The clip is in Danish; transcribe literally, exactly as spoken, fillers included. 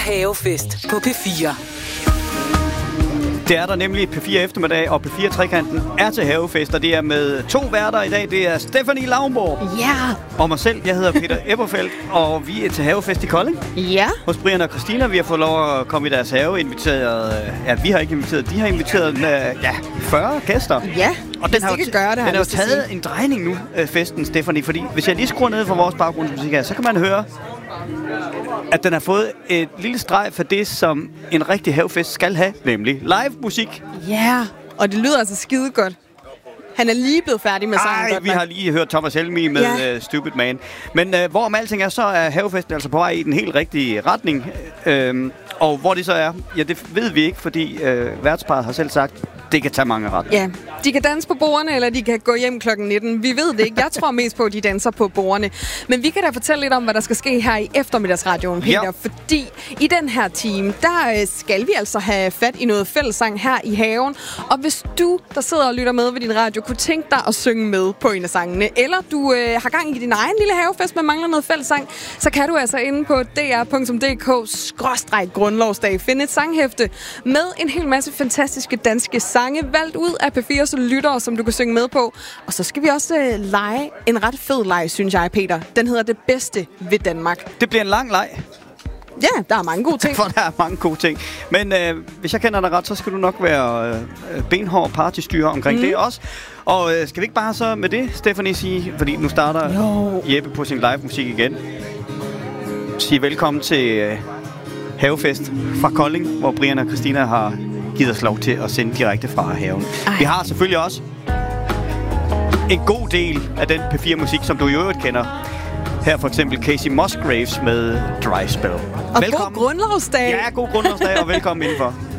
Havefest på P fire. Det er der nemlig P fire eftermiddag, og P fire Trekanten er til havefest, og det er med to værter i dag. Det er Stephanie Lauenborg. Ja. Yeah. Og mig selv, jeg hedder Peter Eberfeldt, og vi er til havefest i Kolding. Ja. Hos Brian og Christina, vi har fået lov at komme i deres have, inviteret, ja, vi har ikke inviteret, de har inviteret med, ja, fyrre gæster. Ja, og den har, jo, gøre det, den har jo taget en drejning nu, festen, Stephanie, fordi hvis jeg lige skruer ned for vores baggrundsmusik her, så kan man høre, at den har fået et lille streg for det, som en rigtig havefest skal have, nemlig live musik. Ja, yeah. Og det lyder altså skide godt. Han er lige blevet færdig med sangen. Nej, vi har lige hørt Thomas Helmig med yeah. uh, Stupid Man. Men uh, hvorom alting er, så er havefesten altså på vej i den helt rigtige retning. Uh, og hvor det så er, ja, det ved vi ikke, fordi uh, værtsparet har selv sagt, det kan tage mange ret. Ja, de kan danse på bordene, eller de kan gå hjem klokken nitten. Vi ved det ikke. Jeg tror mest på, at de danser på bordene. Men vi kan da fortælle lidt om, hvad der skal ske her i eftermiddagsradioen, Peter. Ja. Fordi i den her time, der skal vi altså have fat i noget fællessang her i haven. Og hvis du, der sidder og lytter med ved din radio, kunne tænke dig at synge med på en af sangene, eller du øh, har gang i din egen lille havefest, men mangler noget fællessang, så kan du altså inde på d r punktum d k skråstreg grundlovsdag finde et sanghæfte med en hel masse fantastiske danske sange, valgt ud af P fire's lyttere, som du kan synge med på. Og så skal vi også øh, lege en ret fed leg, synes jeg, Peter. Den hedder Det Bedste ved Danmark. Det bliver en lang leg. Ja, der er mange gode ting. For der er mange gode ting. Men øh, hvis jeg kender dig ret, så skal du nok være øh, benhård partystyre omkring mm. det også. Og øh, skal vi ikke bare så med det, Stephanie, sige, fordi nu starter jo. Jeppe på sin live musik igen. Sige velkommen til øh, havefest fra Kolding, hvor Brian og Christina har givet os lov til at sende direkte fra haven. Ej. Vi har selvfølgelig også en god del af den P fire musik, som du i øvrigt kender. Her for eksempel Casey Musgraves med Dry Spell. Og velkommen. God grundlovsdag. Ja, god grundlovsdag, og velkommen indenfor.